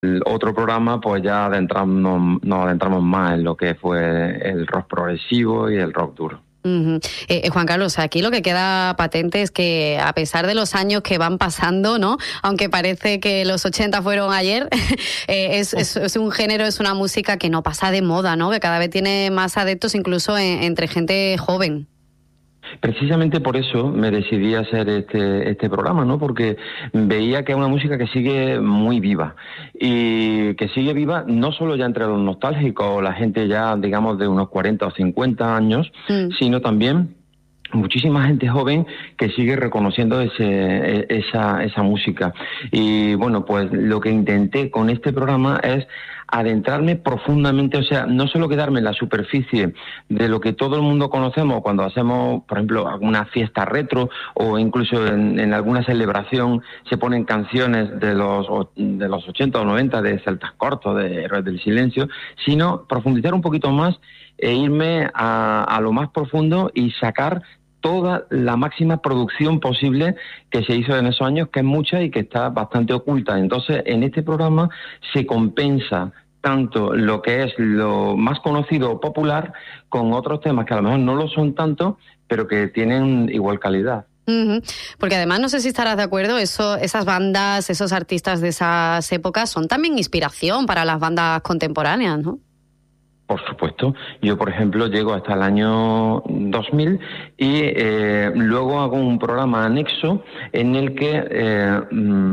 el otro programa, pues ya nos adentramos más en lo que fue el rock progresivo y el rock duro. Uh-huh. Juan Carlos, aquí lo que queda patente es que a pesar de los años que van pasando, ¿no? Aunque parece que los 80 fueron ayer, es un género, es una música que no pasa de moda, ¿no? Que cada vez tiene más adeptos, incluso entre gente joven. Precisamente por eso me decidí a hacer este programa, ¿no? Porque veía que es una música que sigue muy viva y que sigue viva no solo ya entre los nostálgicos, la gente ya, digamos, de unos 40 o 50 años, sino también muchísima gente joven que sigue reconociendo esa música. Y bueno, pues lo que intenté con este programa es adentrarme profundamente, o sea, no solo quedarme en la superficie de lo que todo el mundo conocemos cuando hacemos, por ejemplo, alguna fiesta retro o incluso en alguna celebración se ponen canciones de los 80 o 90 de Celtas Cortos, de Héroes del Silencio, sino profundizar un poquito más e irme a lo más profundo y sacar toda la máxima producción posible que se hizo en esos años, que es mucha y que está bastante oculta. Entonces, en este programa se compensa tanto lo que es lo más conocido o popular con otros temas que a lo mejor no lo son tanto, pero que tienen igual calidad. Uh-huh. Porque además, no sé si estarás de acuerdo, esas bandas, esos artistas de esas épocas son también inspiración para las bandas contemporáneas, ¿no? Por supuesto. Yo, por ejemplo, llego hasta el año 2000 y luego hago un programa anexo en el que,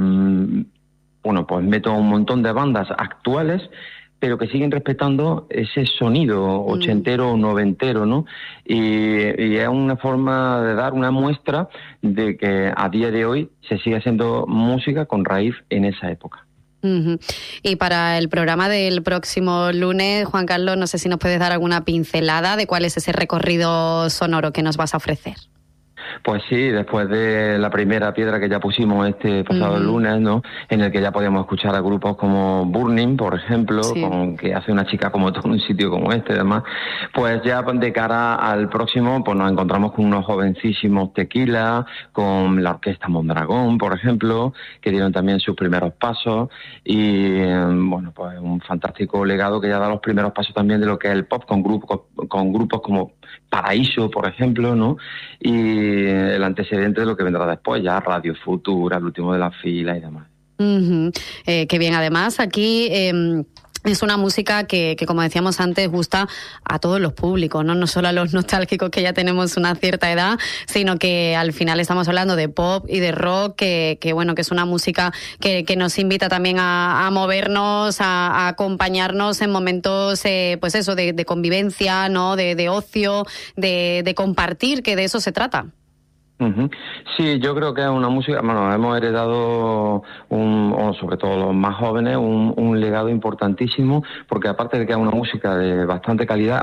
pues meto un montón de bandas actuales, pero que siguen respetando ese sonido ochentero o noventero, ¿no? Y es una forma de dar una muestra de que a día de hoy se sigue haciendo música con raíz en esa época. Uh-huh. Y para el programa del próximo lunes, Juan Carlos, no sé si nos puedes dar alguna pincelada de cuál es ese recorrido sonoro que nos vas a ofrecer. Pues sí, después de la primera piedra que ya pusimos este pasado lunes, ¿no? En el que ya podíamos escuchar a grupos como Burning, por ejemplo, que hace una chica como tú en un sitio como este y demás, pues ya de cara al próximo, pues nos encontramos con unos jovencísimos Tequila, con la Orquesta Mondragón, por ejemplo, que dieron también sus primeros pasos y, bueno, pues un fantástico legado que ya da los primeros pasos también de lo que es el pop con grupos como Paraíso, por ejemplo, ¿no? Y el antecedente de lo que vendrá después, ya Radio Futura, el último de la fila y demás. Uh-huh. Qué bien, además aquí es una música que, como decíamos antes, gusta a todos los públicos, ¿no? No solo a los nostálgicos que ya tenemos una cierta edad, sino que al final estamos hablando de pop y de rock, que es una música que nos invita también a movernos, a acompañarnos en momentos, pues eso, de convivencia, ¿no? De ocio, de compartir, que de eso se trata. Uh-huh. Sí, yo creo que es una música, bueno, hemos heredado, sobre todo los más jóvenes, un legado importantísimo, porque aparte de que es una música de bastante calidad,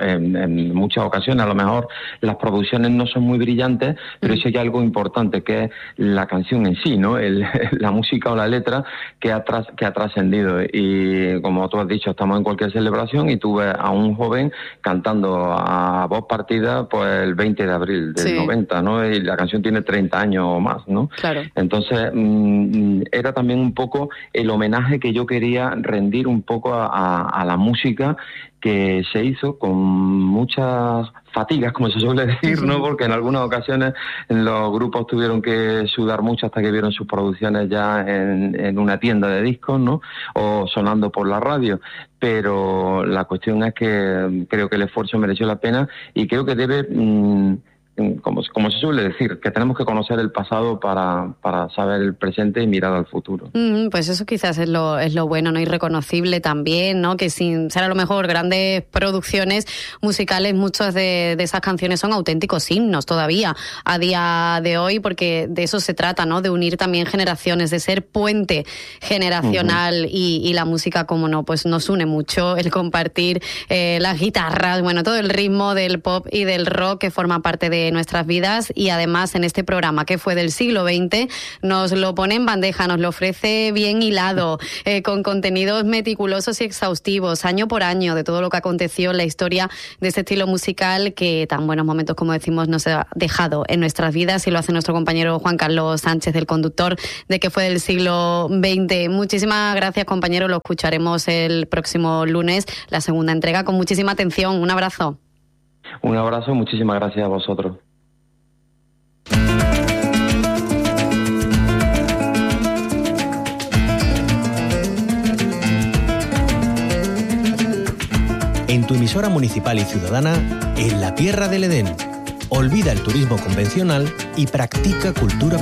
en muchas ocasiones a lo mejor las producciones no son muy brillantes, pero eso ya es algo importante, que es la canción en sí, ¿no? La música o la letra que ha trascendido. Y como tú has dicho, estamos en cualquier celebración y tú ves a un joven cantando a voz partida pues el 20 de abril del 90, ¿no? Y la canción tiene 30 años o más, ¿no? Claro. Entonces, era también un poco el homenaje que yo quería rendir un poco a la música que se hizo con muchas fatigas, como se suele decir, ¿no? Porque en algunas ocasiones los grupos tuvieron que sudar mucho hasta que vieron sus producciones ya en una tienda de discos, ¿no? O sonando por la radio. Pero la cuestión es que creo que el esfuerzo mereció la pena y creo que debe... como se suele decir, que tenemos que conocer el pasado para saber el presente y mirar al futuro. Pues eso quizás es lo bueno, ¿no? Y reconocible también, ¿no? Que sin ser a lo mejor grandes producciones musicales, muchas de esas canciones son auténticos himnos todavía a día de hoy, porque de eso se trata, ¿no? De unir también generaciones, de ser puente generacional y la música, como no, pues nos une mucho el compartir las guitarras, bueno, todo el ritmo del pop y del rock que forma parte de de nuestras vidas y además en este programa que fue del siglo XX nos lo pone en bandeja, nos lo ofrece bien hilado, con contenidos meticulosos y exhaustivos, año por año, de todo lo que aconteció en la historia de este estilo musical que tan buenos momentos, como decimos, nos ha dejado en nuestras vidas, y lo hace nuestro compañero Juan Carlos Sánchez, el conductor de que fue del siglo XX. Muchísimas gracias, compañero, lo escucharemos el próximo lunes, la segunda entrega, con muchísima atención. Un abrazo. Un abrazo, muchísimas gracias a vosotros. En tu emisora municipal y ciudadana, en la Tierra del Edén. Olvida el turismo convencional y practica cultura